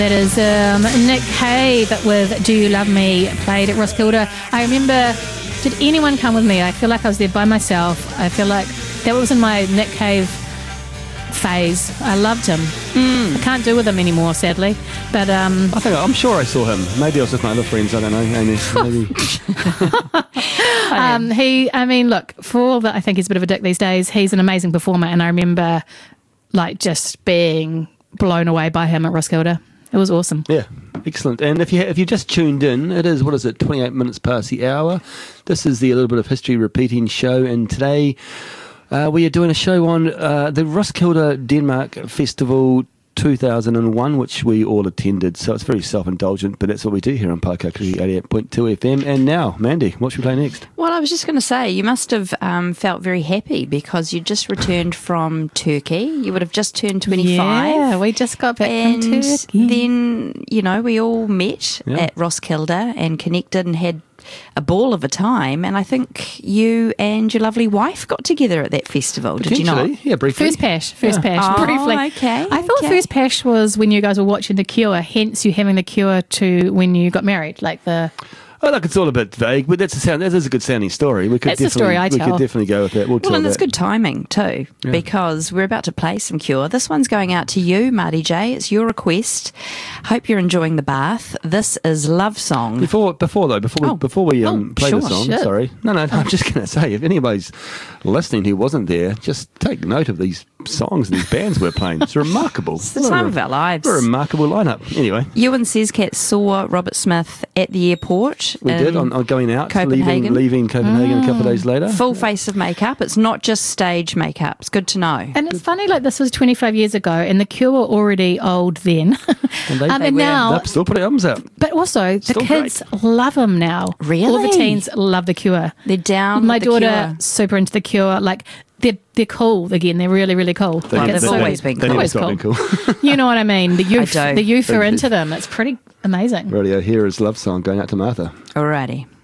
That is Nick Cave with Do You Love Me, played at Roskilde. I remember, did anyone come with me? I feel like I was there by myself. I feel like that was in my Nick Cave phase. I loved him. I can't do with him anymore, sadly. But I'm sure I saw him. Maybe I was with my other friends. I don't know. Maybe. Look, for all that I think he's a bit of a dick these days, he's an amazing performer, and I remember just being blown away by him at Roskilde. It was awesome. Yeah, excellent. And if you just tuned in, it is, 28 minutes past the hour. This is the A Little Bit of History repeating show, and today we are doing a show on the Roskilde Denmark Festival 2001, which we all attended. So it's very self-indulgent, but that's what we do here on Paukaki 88.2 FM. And now, Mandy, what should we play next? Well, I was just going to say, you must have felt very happy because you just returned from Turkey. You would have just turned 25. Yeah, we just got back from Turkey. Then, we all met at Roskilde and connected and had a ball of a time, and I think you and your lovely wife got together at that festival, did you not? Yeah, briefly. First Pash, briefly. Okay. I thought First Pash was when you guys were watching The Cure, hence you having The Cure to when you got married, like the... It's all a bit vague, but that is a good sounding story. That's the story I tell. We could definitely go with that. Well, and it's good timing too, because we're about to play some Cure. This one's going out to you, Marty J. It's your request. Hope you're enjoying the bath. This is Love Song. Before we play the song, shit. sorry. No, I'm just going to say, if anybody's listening who wasn't there, just take note of these songs and these bands we're playing. It's remarkable. It's the time of our lives. A remarkable lineup. Anyway. You and Sezcat saw Robert Smith at the airport. We did on going out, Copenhagen. leaving Copenhagen a couple of days later. Full face of makeup. It's not just stage makeup. It's good to know. And it's funny, this was 25 years ago, and The Cure were already old then. And now they're still putting albums out. But also, the kids love them now. Really? All the teens love The Cure. They're down. My with The daughter, Cure. super into The Cure. They're cool again. They're really, really cool. They've always been cool. Always cool. You know what I mean? The youth are into them. It's pretty amazing. Radio, here is Love Song going out to Martha. Alrighty.